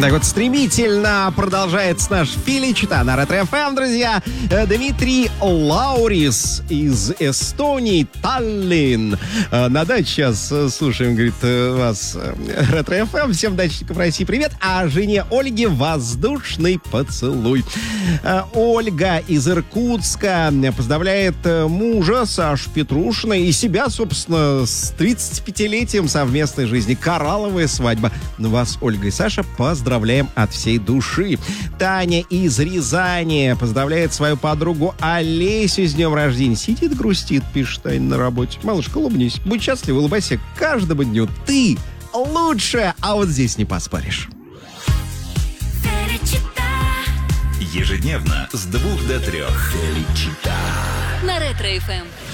Так вот, стремительно продолжается наш Филичита на Ретро-ФМ, друзья. Дмитрий Лаурис из Эстонии, Таллин. На даче сейчас слушаем, говорит, вас Ретро-ФМ. Всем дачникам России привет. А жене Ольге воздушный поцелуй. Ольга из Иркутска поздравляет мужа Сашу Петрушина и себя, собственно, с 35-летием совместной жизни. Коралловая свадьба. Вас, Ольга и Саша, поздравляем от всей души. Таня из Рязани поздравляет свою подругу Олесю с днем рождения. Сидит, грустит, пишет Таня на работе. Малышка, улыбнись. Будь счастлива, улыбайся каждому дню. Ты лучшая, а вот здесь не поспоришь. Ежедневно с 2 до 3. Феличита. На Ретро-ФМ.